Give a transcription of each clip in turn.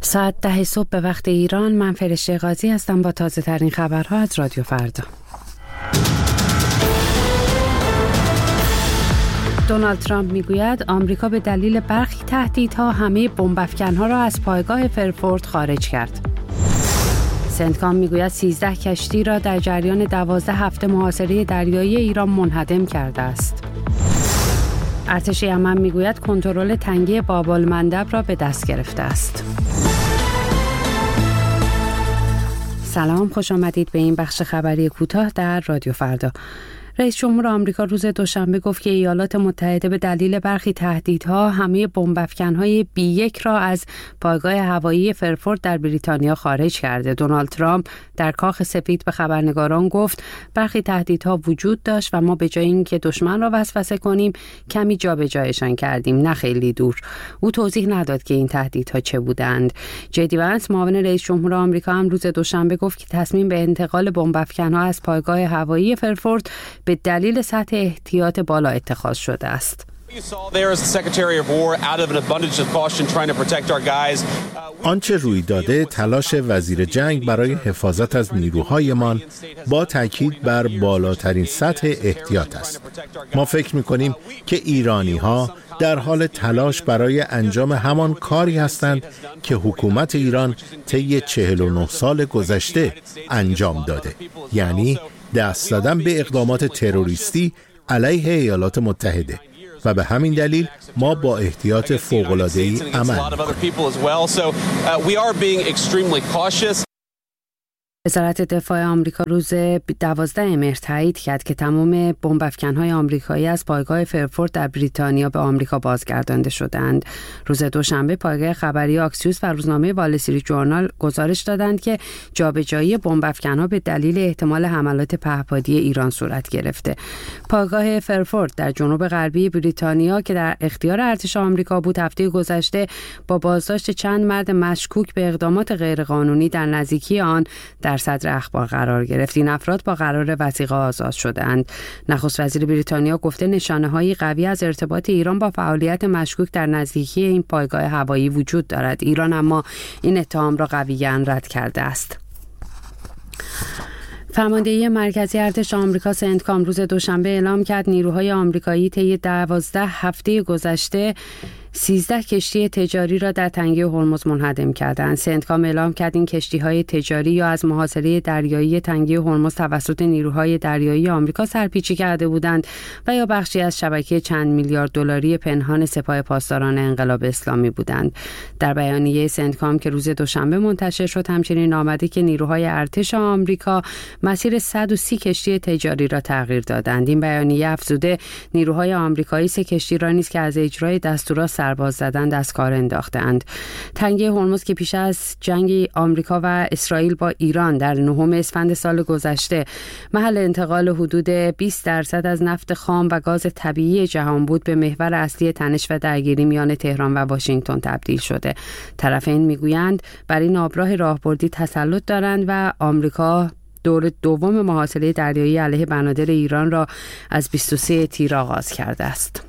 ساعت 10 صبح به وقت ایران. من فرشته قاضی هستم با تازه ترین خبرها از رادیو فردا. دونالد ترامپ میگوید آمریکا به دلیل برخی تهدیدها همه بمب‌افکن‌ها را از پایگاه فرفورت خارج کرد. سنتکام میگوید 13 کشتی را در جریان 12 هفته محاصره دریایی ایران منهدم کرده است. ارتش یمن میگوید کنترل تنگه باب المندب را به دست گرفته است. سلام، خوش آمدید به این بخش خبری کوتاه در رادیو فردا. رئیس جمهور آمریکا روز دوشنبه گفت که ایالات متحده به دلیل برخی تهدیدها همه بمب‌افکن‌های B1 را از پایگاه هوایی فرفورت در بریتانیا خارج کرده. دونالد ترامپ در کاخ سفید به خبرنگاران گفت برخی تهدیدها وجود داشت و ما به جای اینکه دشمن را وسوسه کنیم کمی جابجایشان کردیم، نه خیلی دور. او توضیح نداد که این تهدیدها چه بودند. جدی وانس معاون رئیس جمهور آمریکا هم روز دوشنبه گفت که تصمیم به انتقال بمب‌افکن‌ها از پایگاه هوایی فرفورت به دلیل سطح احتیاط بالا اتخاذ شده است. آنچه روی داده تلاش وزیر جنگ برای حفاظت از نیروهایمان با تاکید بر بالاترین سطح احتیاط است. ما فکر می‌کنیم که ایرانی‌ها در حال تلاش برای انجام همان کاری هستند که حکومت ایران طی 49 سال گذشته انجام داده، یعنی دست زدن به اقدامات تروریستی علیه ایالات متحده، و به همین دلیل ما با احتیاط فوق‌العاده‌ای عمل می‌کنیم. وزارت دفاع آمریکا روز 12 مهر تایید کرد که تمام بمب‌افکن‌های آمریکایی از پایگاه فرفورت در بریتانیا به آمریکا بازگردانده شدند. روز دوشنبه پایگاه خبری آکسیوس و روزنامه وال استریت ژورنال گزارش دادند که جابجایی بمب‌افکن‌ها به دلیل احتمال حملات پهپادی ایران صورت گرفته. پایگاه فرفورت در جنوب غربی بریتانیا که در اختیار ارتش آمریکا بود، هفته گذشته با بازداشت چند مرد مشکوک به اقدامات غیرقانونی در نزدیکی آن در صدر اخبار قرار گرفت. این افراد با قرار وثیقه آزاد شدند. نخست وزیر بریتانیا گفته نشانه‌های قوی از ارتباط ایران با فعالیت مشکوک در نزدیکی این پایگاه هوایی وجود دارد. ایران اما این اتهام را قویاً رد کرده است. فرماندهی مرکزی ارتش آمریکا سنتکام روز دوشنبه اعلام کرد نیروهای آمریکایی طی 12 هفته گذشته 13 کشتی تجاری را در تنگه هرمز منهدم کردند. سنتکام اعلام کرد این کشتی‌های تجاری یا از محاصره دریایی تنگه هرمز توسط نیروهای دریایی آمریکا سرپیچی کرده بودند و یا بخشی از شبکه چند میلیارد دلاری پنهان سپاه پاسداران انقلاب اسلامی بودند. در بیانیه سنتکام که روز دوشنبه منتشر شد همچنین آمده که نیروهای ارتش آمریکا مسیر 130 کشتی تجاری را تغییر دادند. این بیانیه افزوده نیروهای آمریکایی 3 کشتی را نیز که از اجرای دستورات سرباز زدن دست کار انداختند. تنگه هرمز که پیش از جنگ آمریکا و اسرائیل با ایران در 9 اسفند سال گذشته محل انتقال حدود 20% از نفت خام و گاز طبیعی جهان بود، به محور اصلی تنش و درگیری میان تهران و واشنگتن تبدیل شده. طرفین میگویند بر این آبراه راهبردی تسلط دارند و آمریکا دور دوم محاصره دریایی علیه بنادر ایران را از 23 تیر آغاز کرده است.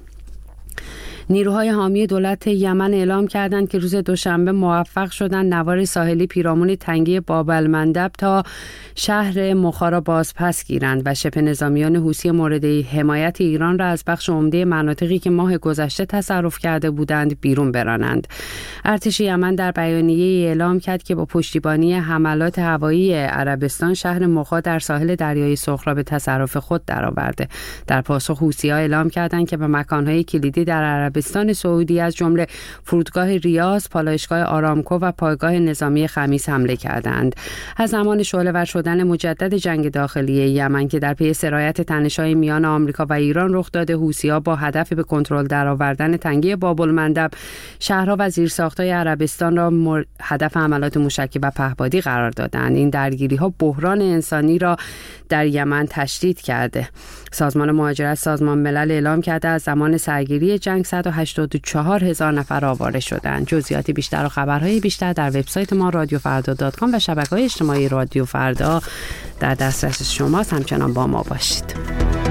نیروهای حامی دولت یمن اعلام کردند که روز دوشنبه موفق شدند نوار ساحلی پیرامون تنگه باب المندب تا شهر مخا را بازپس گیرند و شبه نظامیان حوثی مورد حمایت ایران را از بخش عمده مناطقی که ماه گذشته تصرف کرده بودند بیرون برانند. ارتش یمن در بیانیه اعلام کرد که با پشتیبانی حملات هوایی عربستان شهر مخا در ساحل دریای سرخ را به تصرف خود درآورده. در پاسخ حوثی‌ها اعلام کردند که به مکان‌های کلیدی در عربستان سعودی از جمله فرودگاه ریاض، پالایشگاه آرامکو و پایگاه نظامی خمیس حمله کردند. از زمان شعله‌ور شدن مجدد جنگ داخلی یمن که در پی سرایت تنش‌های میان آمریکا و ایران رخ داده، حوثی‌ها با هدف به کنترل درآوردن تنگه باب المندب شهرها و زیرساخت‌های عربستان را هدف حملات موشکی و پهپادی قرار دادند. این درگیری‌ها بحران انسانی را در یمن تشدید کرده. سازمان مهاجرت سازمان ملل اعلام کرده از زمان سرگیری جنگ 184,000 نفر آواره شدند. جزئیات بیشتر و خبرهای بیشتر در وبسایت ما radiofarda.com و شبکه‌های اجتماعی رادیو فردا در دسترس شماست. همچنان با ما باشید.